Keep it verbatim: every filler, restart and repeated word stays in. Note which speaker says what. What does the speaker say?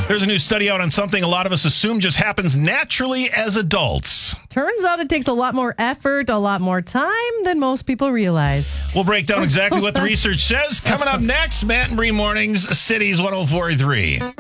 Speaker 1: There's a new study out on something a lot of us assume just happens naturally as adults.
Speaker 2: Turns out it takes a lot more effort, a lot more time than most people realize.
Speaker 1: We'll break down exactly what the research says. Coming up next, Matt and Bree Mornings, Cities one oh four point three.